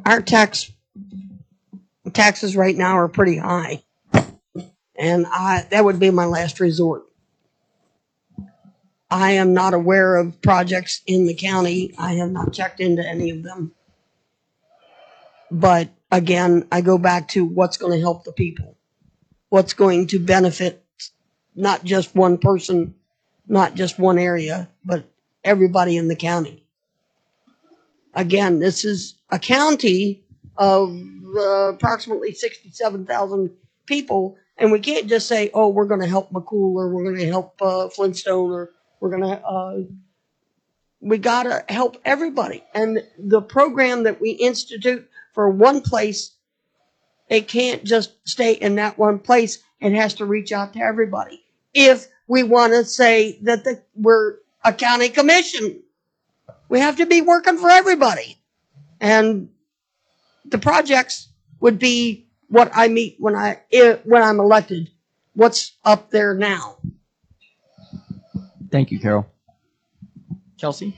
Our taxes right now are pretty high, and that would be my last resort. I am not aware of projects in the county. I have not checked into any of them. But again, I go back to what's going to help the people, what's going to benefit not just one person, not just one area, but everybody in the county. Again, this is a county of approximately 67,000 people, and we can't just say, oh, we're going to help McCool, or we're going to help Flintstone, or we're going to, we got to help everybody. And the program that we institute for one place, it can't just stay in that one place. It has to reach out to everybody. If we want to say that we're a county commission, we have to be working for everybody. And the projects would be what I meet when I'm elected. What's up there now? Thank you, Carol. Chelsea?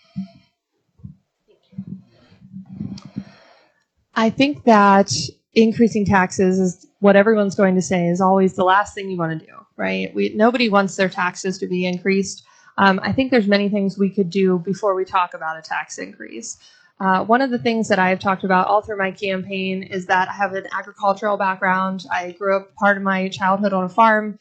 I think that increasing taxes is what everyone's going to say is always the last thing you want to do, right? Nobody wants their taxes to be increased. I think there's many things we could do before we talk about a tax increase. One of the things that I have talked about all through my campaign is that I have an agricultural background. I grew up part of my childhood on a farm.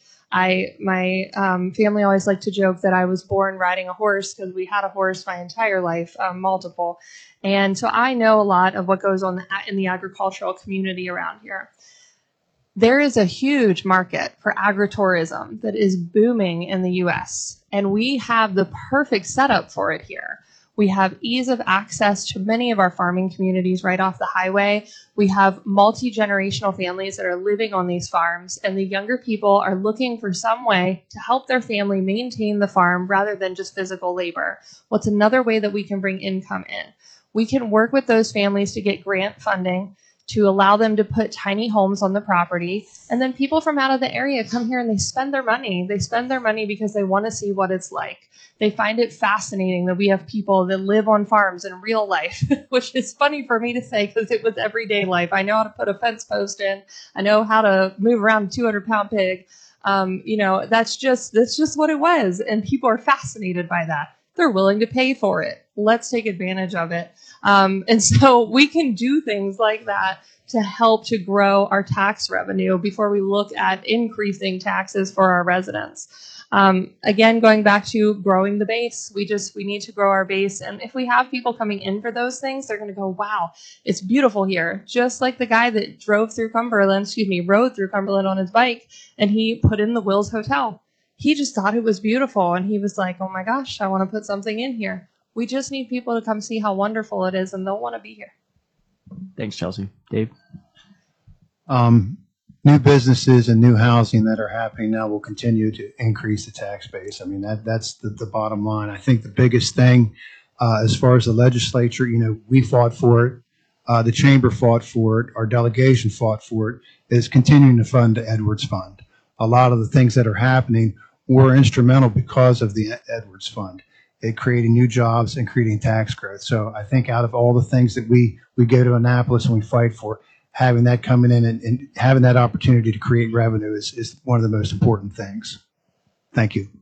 My family always liked to joke that I was born riding a horse because we had a horse my entire life, multiple. And so I know a lot of what goes on in the agricultural community around here. There is a huge market for agritourism that is booming in the U.S., and we have the perfect setup for it here. We have ease of access to many of our farming communities right off the highway. We have multi-generational families that are living on these farms, and the younger people are looking for some way to help their family maintain the farm rather than just physical labor. What's another way that we can bring income in? We can work with those families to get grant funding to allow them to put tiny homes on the property. And then people from out of the area come here and they spend their money. They spend their money because they want to see what it's like. They find it fascinating that we have people that live on farms in real life, which is funny for me to say because it was everyday life. I know how to put a fence post in. I know how to move around a 200-pound pig. That's just what it was. And people are fascinated by that. They're willing to pay for it. Let's take advantage of it. And so we can do things like that to help to grow our tax revenue before we look at increasing taxes for our residents. Again, going back to growing the base, we need to grow our base. And if we have people coming in for those things, they're going to go, wow, it's beautiful here. Just like the guy that rode through Cumberland on his bike, and he put in the Wills Hotel. He just thought it was beautiful, and he was like, oh my gosh, I want to put something in here. We just need people to come see how wonderful it is, and they'll want to be here. Thanks, Chelsea. Dave? New businesses and new housing that are happening now will continue to increase the tax base. I mean, that's the bottom line. I think the biggest thing as far as the legislature, we fought for it. The chamber fought for it. Our delegation fought for it, is continuing to fund the Edwards Fund. A lot of the things that are happening were instrumental because of the Edwards Fund. It creating new jobs and creating tax growth. So I think out of all the things that we go to Annapolis and we fight for, having that coming in and having that opportunity to create revenue is one of the most important things. Thank you.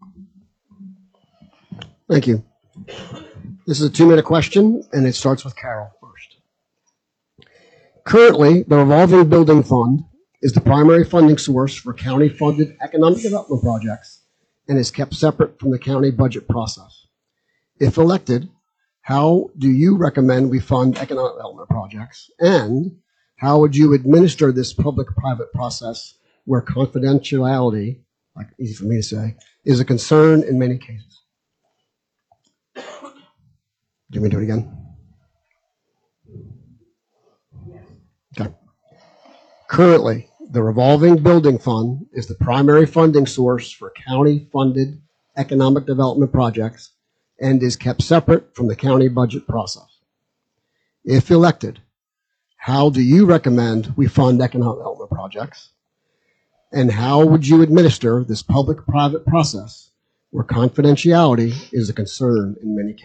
Thank you. This is a 2-minute question, and it starts with Carol first. Currently, the revolving building fund is the primary funding source for county-funded economic development projects and is kept separate from the county budget process. If elected, how do you recommend we fund economic development projects? And how would you administer this public-private process where confidentiality, like easy for me to say, is a concern in many cases? Do you want me to do it again? Okay. Currently, the revolving building fund is the primary funding source for county-funded economic development projects and is kept separate from the county budget process. If elected, how do you recommend we fund economic development projects? And how would you administer this public-private process where confidentiality is a concern in many cases?